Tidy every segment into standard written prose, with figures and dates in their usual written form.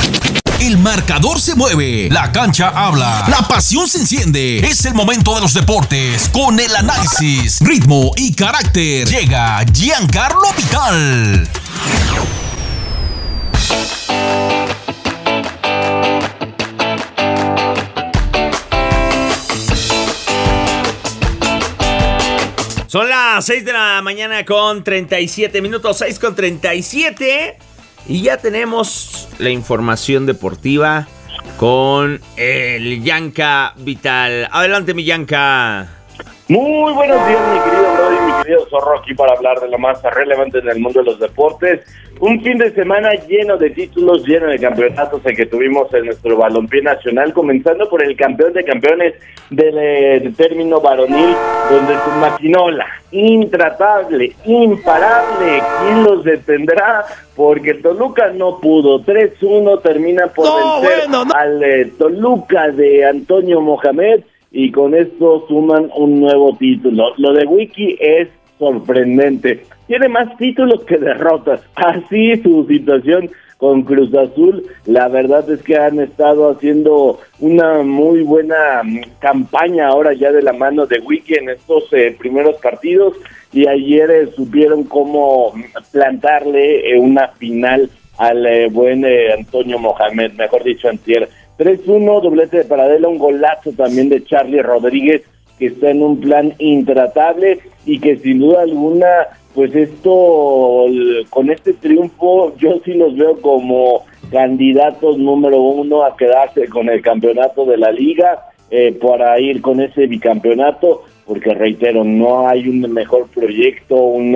El marcador se mueve, la cancha habla, la pasión se enciende. Es el momento de los deportes con el análisis, ritmo y carácter. Llega Giancarlo Vital. Son las 6 de la mañana con 37 minutos, 6 con 37. Y ya tenemos la información deportiva con el Yanka Vital. Adelante, mi Yanka. Muy buenos días, mi querido Brody, mi querido Zorro, aquí para hablar de lo más relevante en el mundo de los deportes. Un fin de semana lleno de títulos, lleno de campeonatos el que tuvimos en nuestro balompié nacional, comenzando por el campeón de campeones del término varonil, donde su maquinola, intratable, imparable, ¿quién los detendrá? Porque Toluca no pudo, 3-1 termina por vencer al Toluca de Antonio Mohamed, y con esto suman un nuevo título. Lo de Wiki es sorprendente. Tiene más títulos que derrotas. Así su situación con Cruz Azul. La verdad es que han estado haciendo una muy buena campaña ahora ya de la mano de Wiki en estos primeros partidos. Y ayer supieron cómo plantarle una final al buen Antonio Mohamed, mejor dicho, antier. 3-1, doblete de Paradela, un golazo también de Charlie Rodríguez, que está en un plan intratable y que sin duda alguna, pues esto, con este triunfo, yo sí los veo como candidatos número 1 a quedarse con el campeonato de la liga, para ir con ese bicampeonato, porque reitero, no hay un mejor proyecto,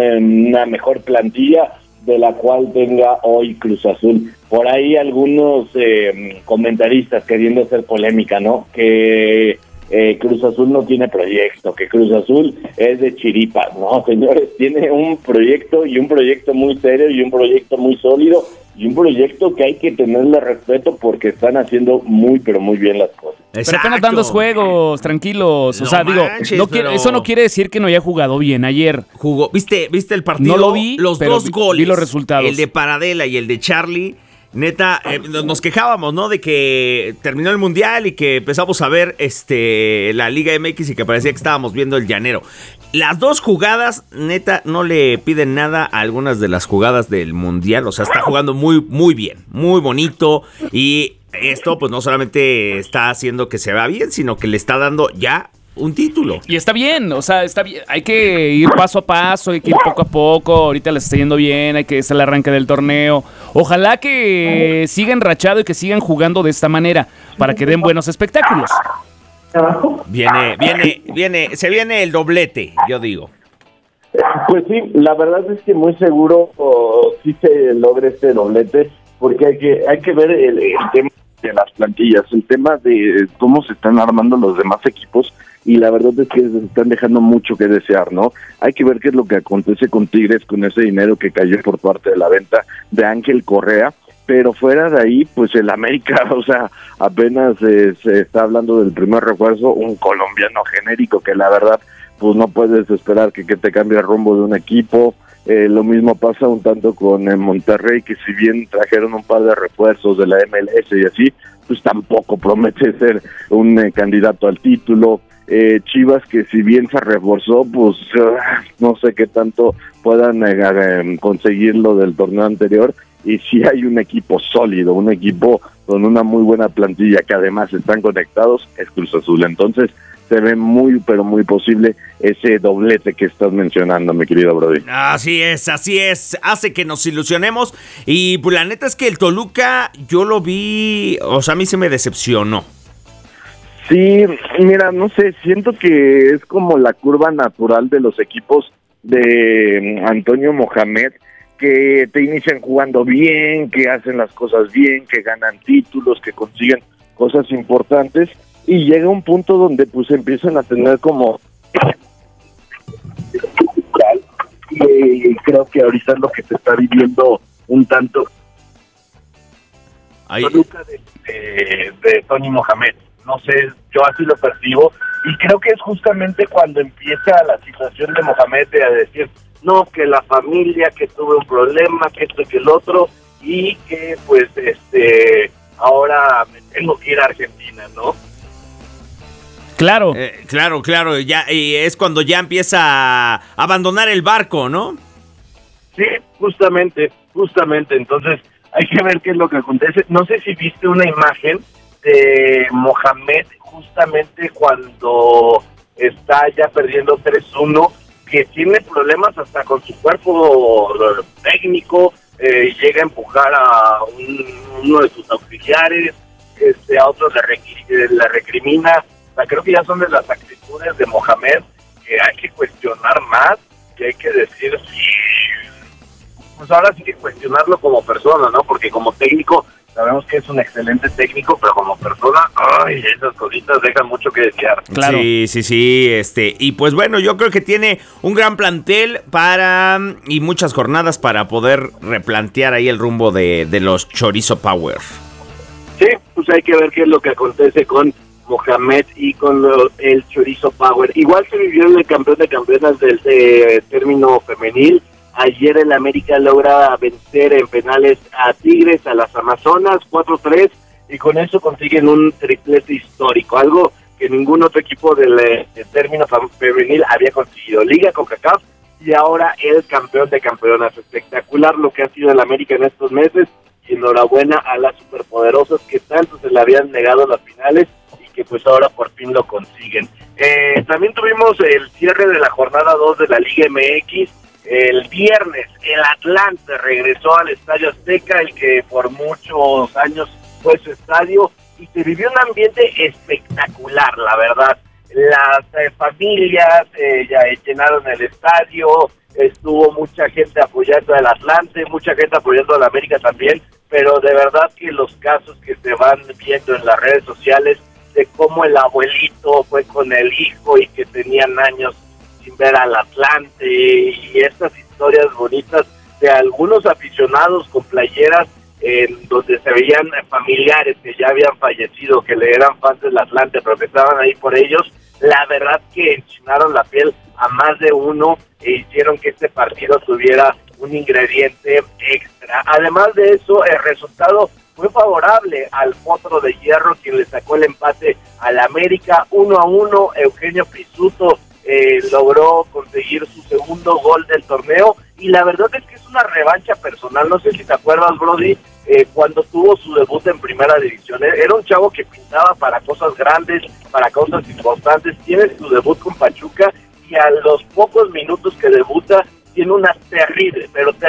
una mejor plantilla de la cual tenga hoy Cruz Azul. Por ahí algunos comentaristas queriendo hacer polémica, ¿no? Que Cruz Azul no tiene proyecto, que Cruz Azul es de chiripas. No, señores, tiene un proyecto, y un proyecto muy serio, y un proyecto muy sólido, y un proyecto que hay que tenerle respeto porque están haciendo muy, pero muy bien las cosas. Exacto. Pero apenas dan 2 juegos, tranquilos. No, o sea, manches, eso no quiere decir que no haya jugado bien ayer. Jugó, ¿viste el partido? No lo vi, los pero 2 goles. Vi los resultados. El de Paradela y el de Charlie. Neta, nos quejábamos, ¿no? De que terminó el Mundial y que empezamos a ver la Liga MX y que parecía que estábamos viendo el llanero. Las 2 jugadas, neta, no le piden nada a algunas de las jugadas del Mundial. O sea, está jugando muy, muy bien, muy bonito. Y esto, pues, no solamente está haciendo que se vea bien, sino que le está dando ya un título. Y está bien, o sea, está bien. Hay que ir paso a paso, hay que ir poco a poco. Ahorita les está yendo bien, hay que es el arranque del torneo. Ojalá que sigan enrachado y que sigan jugando de esta manera para que den buenos espectáculos. Se viene el doblete, yo digo. Pues sí, la verdad es que muy seguro sí se logre este doblete, porque hay que ver el tema de las plantillas, el tema de cómo se están armando los demás equipos, y la verdad es que se están dejando mucho que desear, ¿no? Hay que ver qué es lo que acontece con Tigres, con ese dinero que cayó por parte de la venta de Ángel Correa, pero fuera de ahí, pues el América, o sea, apenas se está hablando del primer refuerzo, un colombiano genérico que la verdad, pues no puedes esperar que te cambie el rumbo de un equipo. Lo mismo pasa un tanto con Monterrey, que si bien trajeron un par de refuerzos de la MLS y así, pues tampoco promete ser un candidato al título. Chivas, que si bien se reforzó, pues no sé qué tanto puedan conseguir lo del torneo anterior. Y si hay un equipo sólido, un equipo con una muy buena plantilla, que además están conectados, es Cruz Azul. Entonces se ve muy, pero muy posible ese doblete que estás mencionando, mi querido Brody. Así es, hace que nos ilusionemos, y pues la neta es que el Toluca, yo lo vi, o sea, a mí se me decepcionó. Sí, mira, no sé, siento que es como la curva natural de los equipos de Antonio Mohamed, que te inician jugando bien, que hacen las cosas bien, que ganan títulos, que consiguen cosas importantes, y llega un punto donde pues empiezan a tener como y creo que ahorita es lo que se está viviendo un tanto de Tony Mohamed. No sé, yo así lo percibo, y creo que es justamente cuando empieza la situación de Mohamed a decir, no, que la familia, que tuve un problema, que esto y que el otro, y que pues ahora me tengo que ir a Argentina, ¿no? Claro. Claro, ya, y es cuando ya empieza a abandonar el barco, ¿no? Sí, justamente, entonces hay que ver qué es lo que acontece. No sé si viste una imagen de Mohamed justamente cuando está ya perdiendo 3-1, que tiene problemas hasta con su cuerpo técnico, llega a empujar a uno de sus auxiliares, a otro le recrimina. O sea, creo que ya son de las actitudes de Mohamed que hay que cuestionar más, que hay que decir, pues ahora sí que cuestionarlo como persona, ¿no? Porque como técnico sabemos que es un excelente técnico, pero como persona, esas cositas dejan mucho que desear. Claro. Sí, y pues bueno, yo creo que tiene un gran plantel y muchas jornadas para poder replantear ahí el rumbo de los Chorizo Power. Sí, pues hay que ver qué es lo que acontece con Mohamed y con el Chorizo Power. Igual se vivió el campeón de campeonas del término femenil. Ayer el América logra vencer en penales a Tigres, a las Amazonas, 4-3, y con eso consiguen un triplete histórico, algo que ningún otro equipo del término femenil había conseguido. Liga CONCACAF y ahora el campeón de campeonas. Espectacular lo que ha sido el América en estos meses, y enhorabuena a las superpoderosas que tanto se le habían negado las finales y que pues ahora por fin lo consiguen. También tuvimos el cierre de la jornada 2 de la Liga MX. El viernes el Atlante regresó al Estadio Azteca, el que por muchos años fue su estadio, y se vivió un ambiente espectacular, la verdad. Las familias ya llenaron el estadio, estuvo mucha gente apoyando al Atlante, mucha gente apoyando al América también, pero de verdad que los casos que se van viendo en las redes sociales de cómo el abuelito fue con el hijo y que tenían años sin ver al Atlante, y estas historias bonitas de algunos aficionados con playeras donde se veían familiares que ya habían fallecido, que le eran fans del Atlante, pero que estaban ahí por ellos, la verdad que enchinaron la piel a más de uno e hicieron que este partido tuviera un ingrediente extra. Además de eso, el resultado fue favorable al Potro de Hierro, quien le sacó el empate al América 1-1. Eugenio Pizzuto logró conseguir su segundo gol del torneo, y la verdad es que es una revancha personal. No sé si te acuerdas, Brody, cuando tuvo su debut en primera división. Era un chavo que pintaba para cosas grandes, para cosas importantes. Tiene su debut con Pachuca y a los pocos minutos que debuta tiene una terrible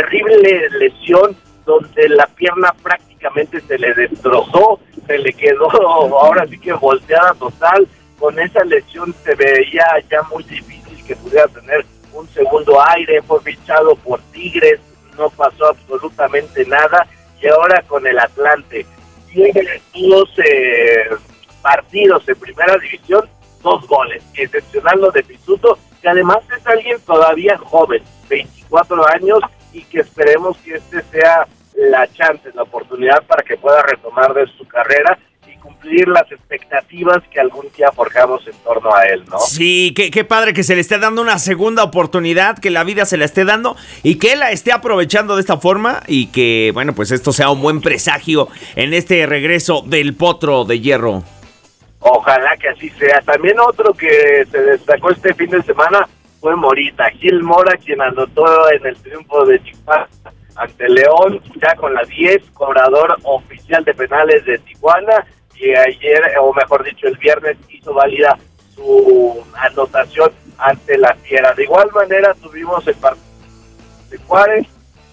lesión donde la pierna prácticamente se le destrozó, se le quedó ahora sí que volteada total. Con esa lesión se veía ya muy difícil que pudiera tener un segundo aire. Fue fichado por Tigres, no pasó absolutamente nada, y ahora con el Atlante tiene 12 partidos en primera división, 2 goles, excepcional lo de Pizzuto, que además es alguien todavía joven, 24 años, y que esperemos que este sea la chance, la oportunidad para que pueda retomar de su carrera y cumplir las expectativas que algún día forjamos en torno a él, ¿no? Sí, qué padre que se le esté dando una segunda oportunidad, que la vida se la esté dando y que él la esté aprovechando de esta forma, y que, bueno, pues esto sea un buen presagio en este regreso del Potro de Hierro. Ojalá que así sea. También otro que se destacó este fin de semana fue Morita, Gil Mora, quien anotó en el triunfo de Tijuana ante León, ya con la 10, cobrador oficial de penales de Tijuana, y ayer, o mejor dicho, el viernes hizo válida su anotación ante la Fiera. De igual manera tuvimos el partido de Juárez,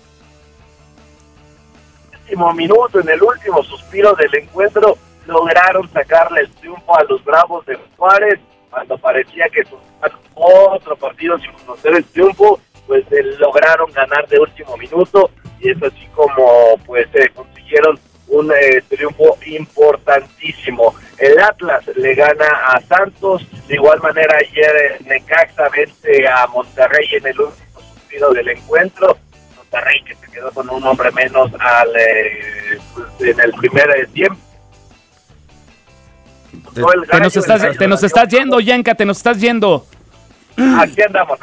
último minuto, en el último suspiro del encuentro, lograron sacarle el triunfo a los Bravos de Juárez, cuando parecía que otro partido sin conocer el triunfo, pues lograron ganar de último minuto, y es así como pues consiguieron un triunfo importantísimo. El Atlas le gana a Santos, de igual manera ayer Necaxa vence a Monterrey en el último suspiro del encuentro. Monterrey que se quedó con un hombre menos en el primer tiempo. Te nos estás yendo, Yanka, te nos estás yendo. Aquí andamos.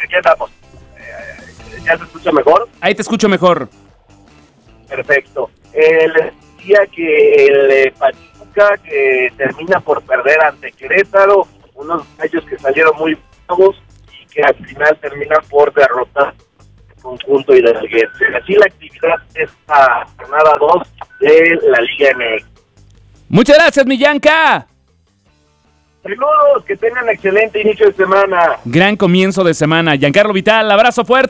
¿Ya se escucha mejor? Ahí te escucho mejor. Perfecto. El decía que el Pachuca, que termina por perder ante Querétaro, unos gallos que salieron muy bravos y que al final terminan por derrotar el conjunto hidalguense. Así la actividad de esta jornada 2 de la Liga MX. Muchas gracias, mi Yanka. Saludos, que tengan excelente inicio de semana. Gran comienzo de semana. Giancarlo Vital, abrazo fuerte.